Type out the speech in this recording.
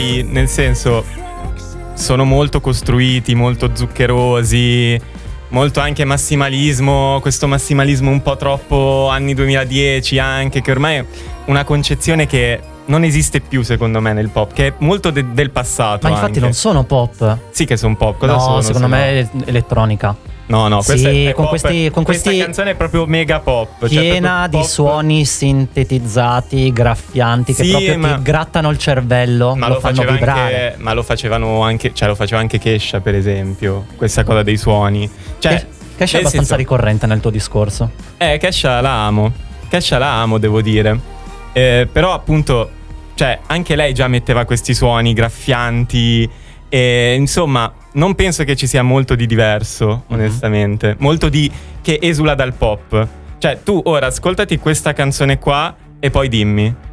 nel senso, sono molto costruiti, molto zuccherosi, molto anche massimalismo, questo massimalismo un po' troppo anni 2010 anche, che ormai è una concezione che non esiste più secondo me nel pop, che è molto del passato. Ma infatti anche. non sono pop. Sì che sono pop, cosa no, sono? secondo me è elettronica. No, questa sì, è con pop, questa questa canzone è proprio mega pop, piena cioè di pop. suoni sintetizzati, graffianti, che Sì, proprio ti grattano il cervello, ma lo fanno vibrare. Anche, ma lo facevano anche, cioè lo faceva anche Kesha per esempio, questa cosa dei suoni. Cioè, Kesha è abbastanza ricorrente nel tuo discorso. Kesha la amo, devo dire. Però appunto, cioè anche lei già metteva questi suoni graffianti e insomma non penso che ci sia molto di diverso, onestamente. Molto di che esula dal pop. Cioè tu ora ascoltati questa canzone qua e poi dimmi.